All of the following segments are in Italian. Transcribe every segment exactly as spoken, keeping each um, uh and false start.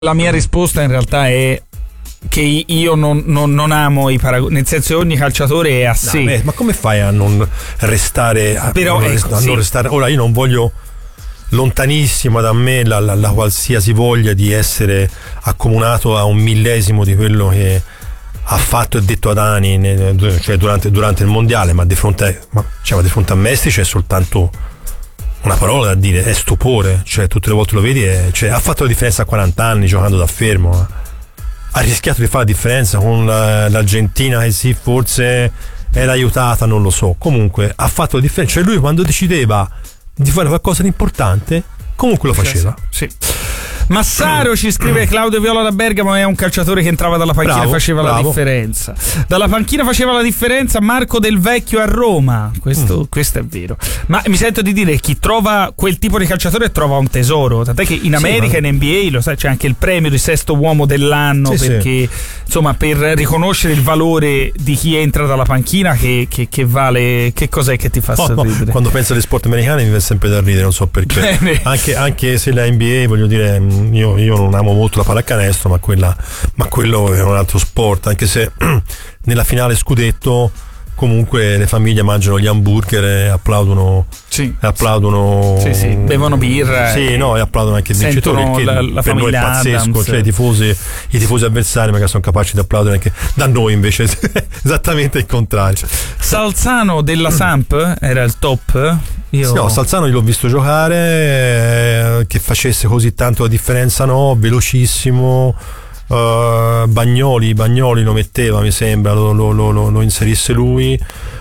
La mia risposta in realtà è che io non, non, non amo i paragoni, nel senso che ogni calciatore è a sé. No, beh, ma come fai a non restare a, Però non, ecco, a sì. non restare? Ora io non voglio, lontanissima da me la, la, la qualsiasi voglia di essere accomunato a un millesimo di quello che ha fatto e detto Adani, cioè durante, durante il mondiale, ma di fronte, ma, cioè, ma di fronte a Messi c'è soltanto una parola da dire, è stupore, cioè tutte le volte lo vedi, è, cioè, ha fatto la differenza a quaranta anni giocando da fermo, ha rischiato di fare la differenza con la, l'Argentina che sì, forse era aiutata, non lo so, comunque ha fatto la differenza, cioè lui quando decideva di fare qualcosa di importante comunque lo faceva. Sì. Massaro ci scrive: Claudio Viola da Bergamo è un calciatore che entrava dalla panchina bravo, e faceva bravo. la differenza. Dalla panchina faceva la differenza Marco Del Vecchio a Roma. Questo, mm. questo è vero. Ma mi sento di dire, chi trova quel tipo di calciatore trova un tesoro. Tant'è che in America, sì, ma... in N B A, lo sai, c'è anche il premio di sesto uomo dell'anno, sì, perché sì. insomma, per riconoscere il valore di chi entra dalla panchina, che, che, che vale, che cos'è che ti fa oh, sorridere? No. Quando penso agli sport americani mi viene sempre da ridere, non so perché. anche, anche se la N B A, voglio dire, io, io non amo molto la pallacanestro, ma quella ma quello è un altro sport, anche se nella finale scudetto comunque le famiglie mangiano gli hamburger e applaudono, sì, e applaudono sì, sì, bevono birra, sì, no, e applaudono anche il vincitore, che la, la per noi è pazzesco, Adams. cioè i tifosi, i tifosi avversari magari sono capaci di applaudire anche da noi, invece esattamente il contrario. Salzano della Samp era il top. Io... Sì, no, Salzano io l'ho visto giocare, eh, che facesse così tanto la differenza, no, velocissimo. Uh, Bagnoli, Bagnoli lo metteva, mi sembra, lo, lo, lo, lo inserisse lui.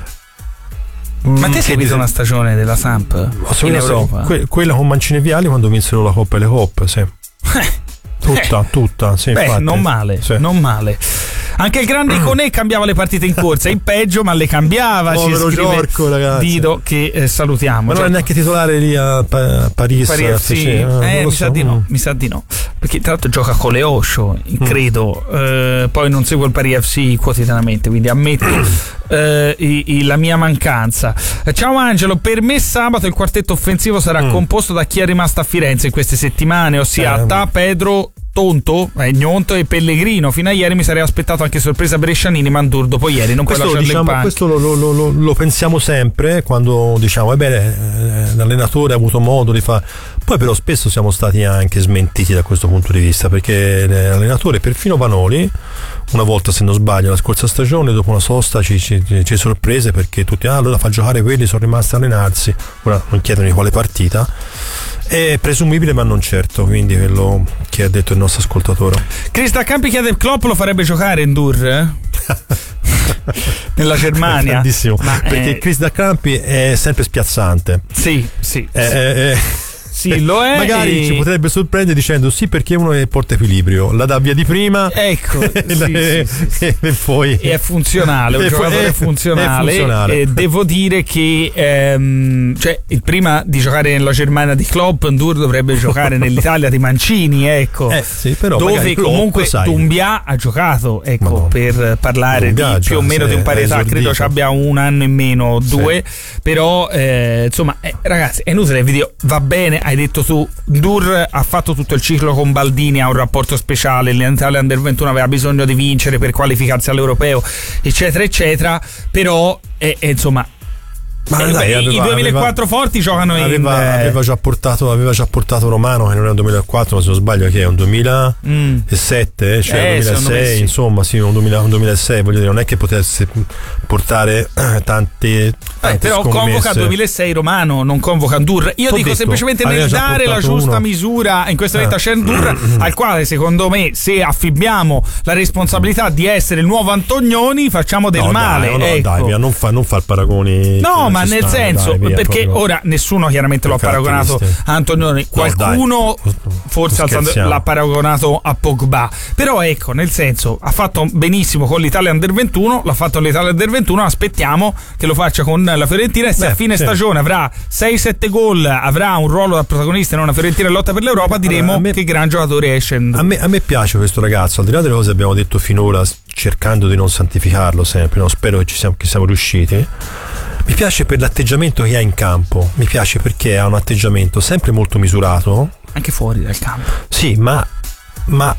Ma te hai seguito una stagione della Samp in Europa? Que- quella con Mancini e Vialli quando vinsero la Coppa e le Coppe, sì. Tutta, tutta, sì, beh, infatti. non male, sì. non male. Anche il grande Iconè cambiava le partite in corsa, in peggio, ma le cambiava. Povero ci scrive Giorco, ragazzi. Dido, che eh, salutiamo. Ma non cioè, è neanche titolare lì a pa- Paris, Paris sì. eh, eh, mi so. sa di no, mi sa di no. Perché tra l'altro gioca con le Osho, credo. Mm. Eh, poi non seguo il Paris F C quotidianamente, quindi ammetto eh, i, i, la mia mancanza. Ciao Angelo, per me sabato il quartetto offensivo sarà mm. composto da chi è rimasto a Firenze in queste settimane, ossia eh, Ta, Pedro, Tonto, eh, Gnonto e Pellegrino. Fino a ieri mi sarei aspettato anche sorpresa Brescianini, Mandur dopo ieri non questo, puoi lasciarlo diciamo, in panca. Questo lo, lo, lo, lo pensiamo sempre quando diciamo ebbene eh, l'allenatore ha avuto modo di fare, poi però spesso siamo stati anche smentiti da questo punto di vista, perché l'allenatore, perfino Vanoli una volta, se non sbaglio, la scorsa stagione dopo una sosta ci, ci, ci sorprese, perché tutti ah, allora fa giocare quelli, sono rimasti a allenarsi, ora non chiedono di quale partita. È presumibile ma non certo, quindi quello che ha detto il nostro ascoltatore. Crista Campi chiede: Klopp lo farebbe giocare Endur? Eh? Nella Germania? Grandissimo, ma perché è... Chris da Campi è sempre spiazzante. Sì, sì, è, sì. È, è... Sì, lo è. Magari e... ci potrebbe sorprendere dicendo sì, perché uno che porta equilibrio, la dà via di prima, ecco, sì, e, sì, sì, e, e poi e è funzionale, un è, giocatore è, funzionale, è funzionale. E devo dire che ehm, cioè, il prima di giocare nella Germania di Klopp, Ndur dovrebbe giocare nell'Italia di Mancini, ecco, eh, sì, però dove comunque Klopp, Dumbia ha giocato, ecco, no, per parlare Dumbia, di più o meno di un pari età, credo ci abbia un anno in meno, due, sì. Però eh, insomma eh, ragazzi, è inutile il video, va bene, hai detto tu, Dur ha fatto tutto il ciclo con Baldini, ha un rapporto speciale, l'Italia Under ventuno aveva bisogno di vincere per qualificarsi all'Europeo, eccetera eccetera, però è, è, insomma ma eh, dai, aveva, i duemilaquattro aveva, forti giocano aveva, in aveva già portato aveva già portato Romano, che non è un duemilaquattro, ma se non sbaglio che è un duemilasette, mm. cioè eh, un duemilasei, sì. Insomma sì, un, duemila, un duemilasei, voglio dire, non è che potesse portare eh, tante, tante eh, però scommesse. Convoca duemilasei Romano, non convoca Ndur. Io T'ho dico detto, semplicemente nel dare la giusta uno. misura in questa vita c'è Ndur, al quale secondo me, se affibbiamo la responsabilità di essere il nuovo Antonioni, facciamo del no, male. Dai, no, ecco. dai, via, non fa non far paragoni. No, ma nel stanno, senso, dai, via, perché proprio. ora nessuno chiaramente l'ha paragonato a Antonioni, qualcuno no, forse l'ha paragonato a Pogba, però ecco, nel senso, ha fatto benissimo con l'Italia Under ventuno, l'ha fatto l'Italia Under ventuno, aspettiamo che lo faccia con la Fiorentina e se Beh, a fine sì. stagione avrà sei sette gol, avrà un ruolo da protagonista in una Fiorentina in lotta per l'Europa, diremo allora, me, che gran giocatore esce. A me, a me piace questo ragazzo, al di là delle cose che abbiamo detto finora, cercando di non santificarlo sempre, no? Spero che ci siamo, che siamo riusciti. Mi piace per l'atteggiamento che ha in campo, mi piace perché ha un atteggiamento sempre molto misurato, anche fuori dal campo. Sì, ma ma